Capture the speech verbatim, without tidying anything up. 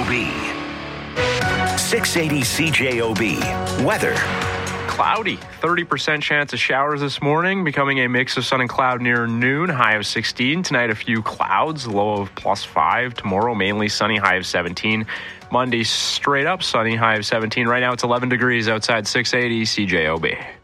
B. six eighty C J O B. Weather. Cloudy, thirty percent chance of showers this morning, becoming a mix of sun and cloud near noon, high of sixteen. Tonight, a few clouds, low of plus five. Tomorrow, mainly sunny, high of seventeen. Monday, straight up sunny, high of seventeen. Right now, it's eleven degrees outside six eighty C J O B.